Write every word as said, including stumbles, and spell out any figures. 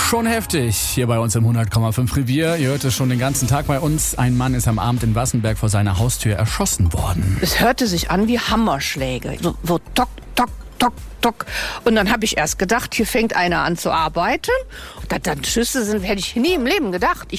Schon heftig hier bei uns im hundert Komma fünf Revier. Ihr hört es schon den ganzen Tag bei uns. Ein Mann ist am Abend in Wassenberg vor seiner Haustür erschossen worden. Es hörte sich an wie Hammerschläge. So, so tock, tock, tock, tock. Und dann habe ich erst gedacht, hier fängt einer an zu arbeiten. Dass dann Schüsse sind, hätte ich nie im Leben gedacht. Ich